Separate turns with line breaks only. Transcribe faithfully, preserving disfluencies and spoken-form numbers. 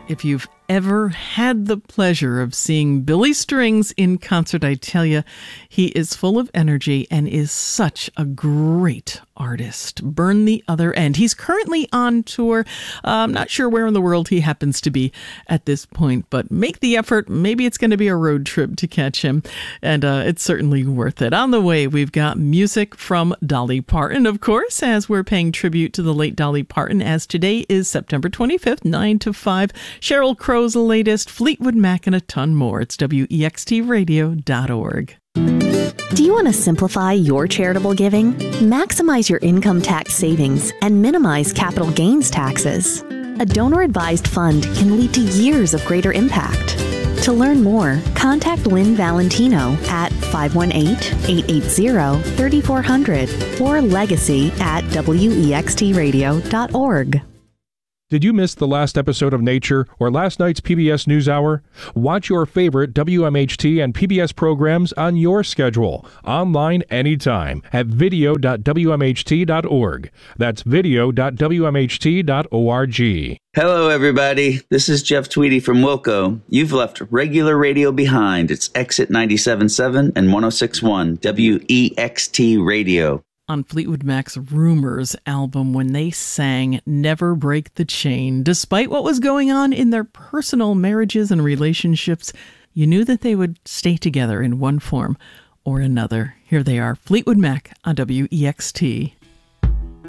If you've ever had the pleasure of seeing Billy Strings in concert, I tell you, he is full of energy and is such a great artist. Burn the Other End. He's currently on tour. Uh, I'm not sure where in the world he happens to be at this point, but make the effort. Maybe it's going to be a road trip to catch him, and uh, it's certainly worth it. On the way, we've got music from Dolly Parton, of course, as we're paying tribute to the late Dolly Parton, as today is September twenty-fifth, nine to five. Sheryl Crow's latest, Fleetwood Mac, and a ton more. It's W E X T radio dot org.
Do you want to simplify your charitable giving, maximize your income tax savings, and minimize capital gains taxes? A donor-advised fund can lead to years of greater impact. To learn more, contact Lynn Valentino at five one eight, eight eight zero, three four zero zero or legacy at W E X T radio dot org.
Did you miss the last episode of Nature or last night's P B S NewsHour? Watch your favorite W M H T and P B S programs on your schedule, online anytime at video dot W M H T dot org. That's video dot W M H T dot org.
Hello, everybody. This is Jeff Tweedy from Wilco. You've left regular radio behind. It's Exit ninety-seven point seven and one oh six point one W E X T Radio.
On Fleetwood Mac's Rumors album, when they sang Never Break the Chain, despite what was going on in their personal marriages and relationships, you knew that they would stay together in one form or another. Here they are, Fleetwood Mac on W E X T.